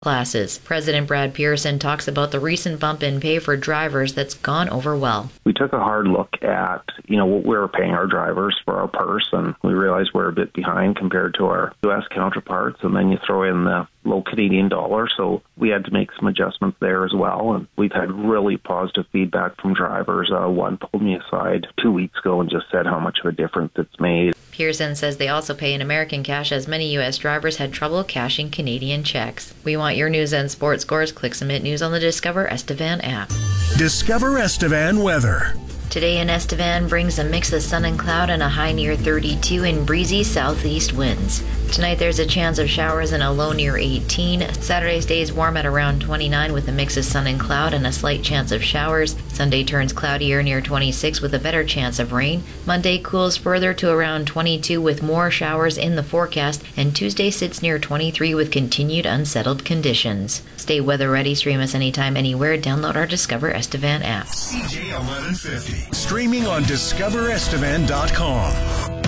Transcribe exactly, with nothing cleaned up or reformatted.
classes. President Brad Pearson talks about the recent bump in pay for drivers that's gone over well. We took a hard look at, you know, what we were paying our drivers for our purse, and we realized we're a bit behind compared to our U S counterparts, and then you throw in the low Canadian dollar, so we had to make some adjustments there as well, and we've had really positive feedback from drivers. Uh, one pulled me aside two weeks ago and just said how much of a difference it's made. Pearson says they also pay in American cash, as many U S drivers had trouble cashing Canadian checks. We want your news and sports scores. Click Submit News on the Discover Estevan app. Discover Estevan weather. Today in Estevan brings a mix of sun and cloud and a high near thirty-two and breezy southeast winds. Tonight there's a chance of showers and a low near eighteen. Saturday stays warm at around twenty-nine with a mix of sun and cloud and a slight chance of showers. Sunday turns cloudier near twenty-six with a better chance of rain. Monday cools further to around twenty-two with more showers in the forecast, and Tuesday sits near twenty-three with continued unsettled conditions. Stay weather ready, stream us anytime, anywhere. Download our Discover Estevan app. C J eleven fifty. Streaming on discover estevan dot com.